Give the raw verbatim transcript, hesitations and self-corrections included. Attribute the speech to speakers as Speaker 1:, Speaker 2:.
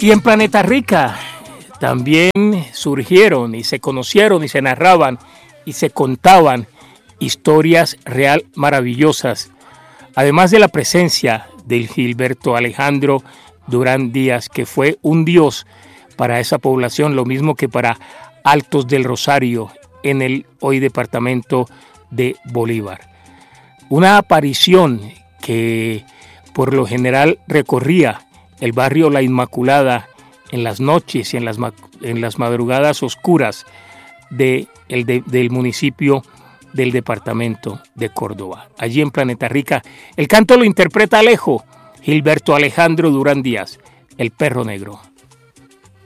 Speaker 1: Y en Planeta Rica también surgieron y se conocieron y se narraban y se contaban historias real maravillosas, además de la presencia del Gilberto Alejandro Durán Díaz, que fue un dios para esa población, lo mismo que para Altos del Rosario, en el hoy departamento de Bolívar. Una aparición que por lo general recorría el barrio La Inmaculada en las noches y en las, en las madrugadas oscuras de el de, del municipio del departamento de Córdoba. Allí en Planeta Rica, el canto lo interpreta Alejo, Gilberto Alejandro Durán Díaz, el Perro Negro.